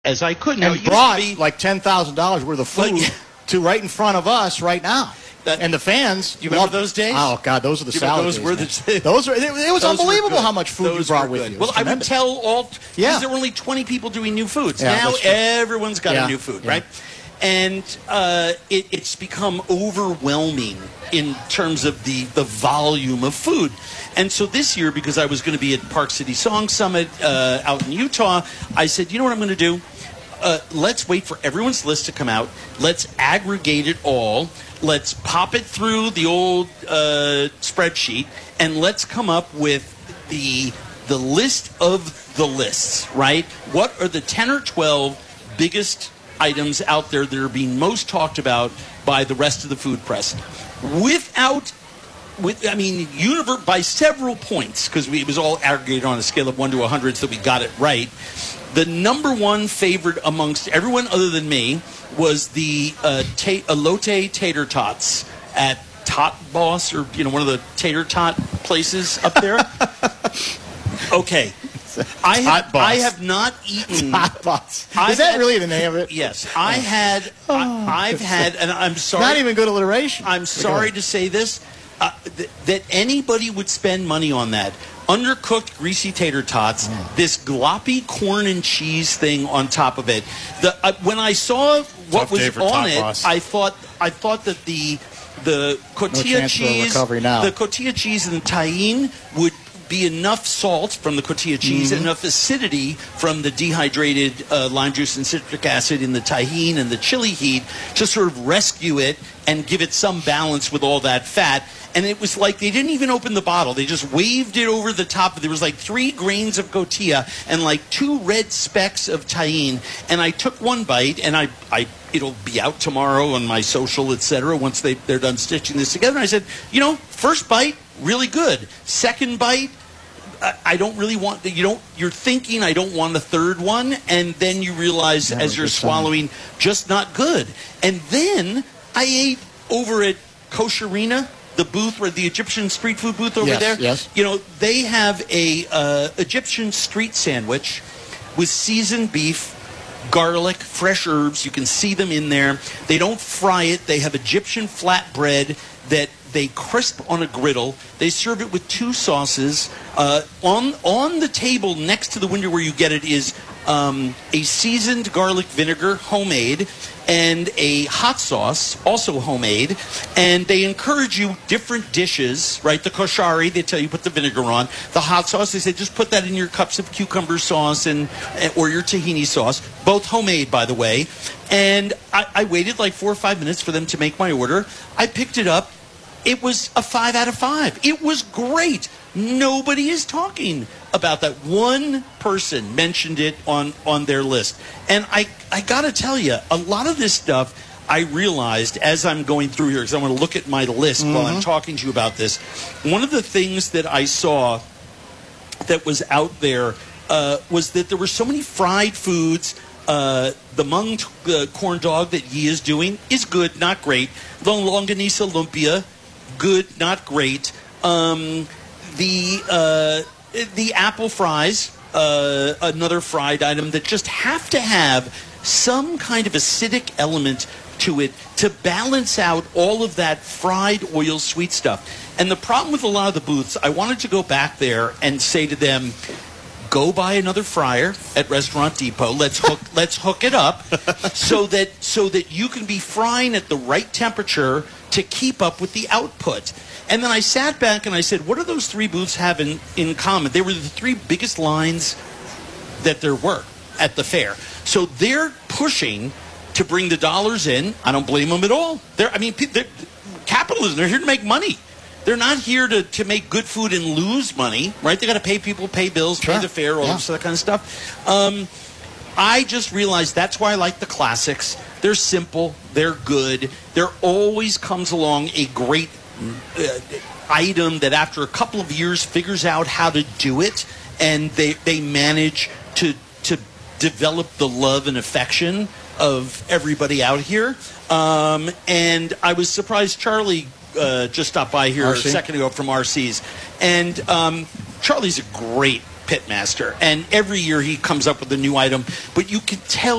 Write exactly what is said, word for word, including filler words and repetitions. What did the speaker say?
as I could. And brought be, like ten thousand dollars worth of food like, to right in front of us right now. That, and the fans, you remember those days? Oh God, those are the salad those days. Were the, those were. It, it was unbelievable how much food those you brought with you. Well, I would tell all. Yeah. There were only twenty people doing new foods. Yeah, now everyone's got yeah. a new food, yeah. right? And uh, it, it's become overwhelming in terms of the, the volume of food. And so this year, because I was going to be at Park City Song Summit uh, out in Utah, I said, you know what I'm going to do? Uh, let's wait for everyone's list to come out. Let's aggregate it all. Let's pop it through the old uh, spreadsheet, and let's come up with the the list of the lists, right? What are the ten or twelve biggest items out there that are being most talked about by the rest of the food press? Without, with I mean, universe, by several points, because it was all aggregated on a scale of one to one hundred, so we got it right. The number one favorite amongst everyone other than me was the uh, ta- elote tater tots at Tot Boss, or you know, one of the tater tot places up there. Okay, I have, I have not eaten. Tot Boss. Is I've that had, really the name of it? Yes, I had. Oh. I, I've had, and I'm sorry. Not even good alliteration. I'm sorry to say this, uh, th- that anybody would spend money on that. Undercooked, greasy tater tots, mm. this gloppy corn and cheese thing on top of it. The uh, when I saw what Tough was on it, Boss. I thought I thought that the the cotija no cheese, the cotija cheese and the tahine would be enough salt from the cotija cheese mm-hmm. and enough acidity from the dehydrated uh, lime juice and citric acid in the tahine and the chili heat to sort of rescue it and give it some balance with all that fat. And it was like they didn't even open the bottle. They just waved it over the top. There was like three grains of cotija and like two red specks of tahine. And I took one bite, and I, I it'll be out tomorrow on my social, et cetera, once they, they're done stitching this together. And I said, you know, first bite, really good. Second bite, I, I don't really want, the, you don't, you're thinking I don't want a third one. And then you realize that as you're swallowing, time. just not good. And then I ate over at Kosherina, the booth where the Egyptian street food booth over yes, there. Yes. You know, they have a uh, Egyptian street sandwich with seasoned beef, garlic, fresh herbs. You can see them in there. They don't fry it. They have Egyptian flatbread that they crisp on a griddle. They serve it with two sauces. Uh, on on the table next to the window where you get it is um, a seasoned garlic vinegar, homemade, and a hot sauce, also homemade. And they encourage you different dishes, right? The koshari, they tell you put the vinegar on. The hot sauce, they say just put that in your cups of cucumber sauce and or your tahini sauce. Both homemade, by the way. And I, I waited like four or five minutes for them to make my order. I picked it up. It was a five out of five. It was great. Nobody is talking about that. One person mentioned it on, on their list. And I, I got to tell you, a lot of this stuff I realized as I'm going through here, because I want to look at my list mm-hmm. while I'm talking to you about this. One of the things that I saw that was out there uh, was that there were so many fried foods. Uh, the mung uh, corn dog that Yi is doing is good, not great. The longanisa lumpia, good, not great. Um, the uh, the apple fries, uh, another fried item that just have to have some kind of acidic element to it to balance out all of that fried oil sweet stuff. And the problem with a lot of the booths, I wanted to go back there and say to them, go buy another fryer at Restaurant Depot. Let's hook let's hook it up so that so that you can be frying at the right temperature to keep up with the output. And then I sat back and I said, what do those three booths have in, in common? They were the three biggest lines that there were at the fair. So they're pushing to bring the dollars in. I don't blame them at all. They're, I mean, they're, capitalism, they're here to make money. They're not here to, to make good food and lose money, right? They got to pay people, pay bills, sure. pay the fare, all yeah. this that kind of stuff. Um, I just realized that's why I like the classics. They're simple. They're good. There always comes along a great uh, item that after a couple of years figures out how to do it, and they, they manage to to develop the love and affection of everybody out here. Um, and I was surprised Charlie uh, just stopped by here R C? a second ago from R C's. And um, Charlie's a great pitmaster. And every year he comes up with a new item, but you can tell